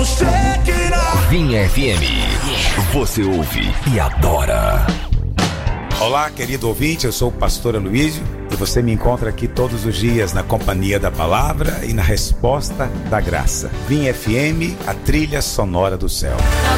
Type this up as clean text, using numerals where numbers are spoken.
Vinha FM. Você ouve e adora. Olá, querido ouvinte, eu sou o pastor Aloísio e você me encontra aqui todos os dias na companhia da palavra e na resposta da graça. Vinha FM, a trilha sonora do céu.